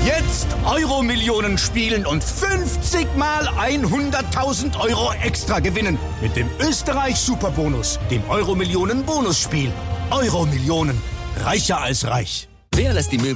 Jetzt Euro-Millionen spielen und 50 mal 100.000 € extra gewinnen. Mit dem Österreich-Superbonus, dem Euro-Millionen-Bonusspiel. Euro-Millionen. Reicher als reich. Wer lässt die Möbel